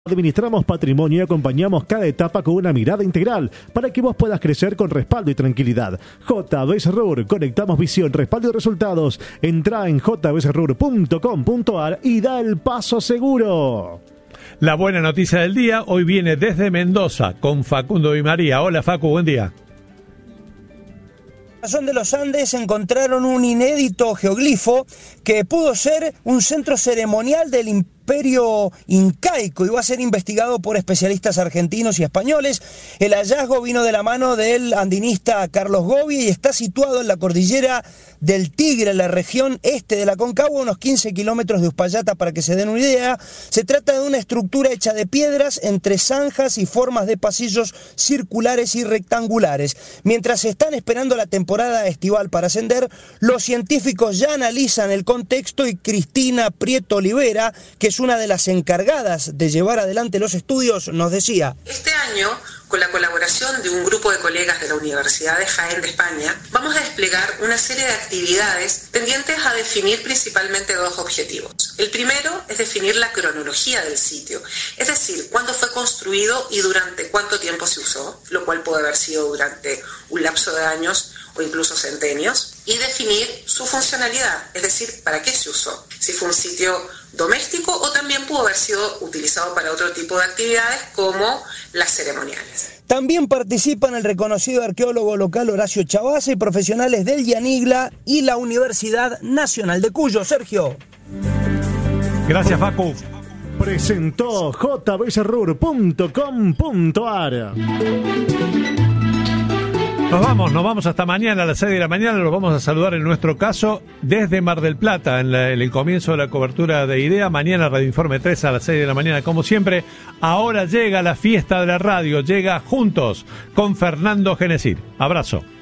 Administramos patrimonio y acompañamos cada etapa con una mirada integral para que vos puedas crecer con respaldo y tranquilidad. JBS RUR, conectamos visión, respaldo y resultados. Entrá en jbsrur.com.ar y da el paso seguro. La buena noticia del día hoy viene desde Mendoza con Facundo y María. Hola Facu, buen día. En la zona de los Andes encontraron un inédito geoglifo que pudo ser un centro ceremonial del imperio incaico y va a ser investigado por especialistas argentinos y españoles. El hallazgo vino de la mano del andinista Carlos Gobi y está situado en la cordillera del Tigre, en la región este de la Concagua, unos 15 kilómetros de Uspallata, para que se den una idea. Se trata de una estructura hecha de piedras entre zanjas y formas de pasillos circulares y rectangulares. Mientras están esperando la temporada estival para ascender, los científicos ya analizan el contexto y Cristina Prieto Olivera, que es una de las encargadas de llevar adelante los estudios, nos decía: este año, con la colaboración de un grupo de colegas de la Universidad de Jaén de España, vamos a desplegar una serie de actividades tendientes a definir principalmente dos objetivos. El primero es definir la cronología del sitio, es decir, cuándo fue construido y durante cuánto tiempo se usó, lo cual puede haber sido durante un lapso de años o incluso centenios, y definir su funcionalidad, es decir, para qué se usó, si fue un sitio doméstico o también pudo haber sido utilizado para otro tipo de actividades como las ceremoniales. También participan el reconocido arqueólogo local Horacio Chavase y profesionales del Yanigla y la Universidad Nacional de Cuyo. Sergio. Gracias, Facu. Presentó jbsrur.com.ar. Nos vamos hasta mañana a las 6 de la mañana. Los vamos a saludar en nuestro caso desde Mar del Plata, en el comienzo de la cobertura de IDEA. Mañana Radio Informe 3 a las 6 de la mañana, como siempre. Ahora llega la fiesta de la radio, llega Juntos con Fernando Genesir. Abrazo.